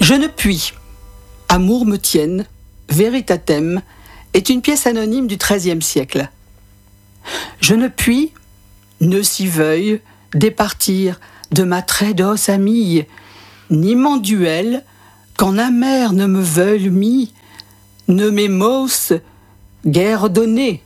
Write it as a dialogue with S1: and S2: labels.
S1: Je ne puis. Amour me tienne, Veritatem, est une pièce anonyme du XIIIe siècle. Je ne puis, ne s'y veuille, départir de ma très douce amie, ni mon duel, qu'en amer ne me veuille mis, ne m'émausse, guère donné.